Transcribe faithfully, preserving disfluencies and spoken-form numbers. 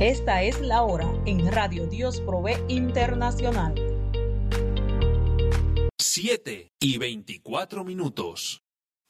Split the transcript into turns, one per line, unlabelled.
Esta es la hora en Radio Dios Provee Internacional.
siete y veinticuatro minutos.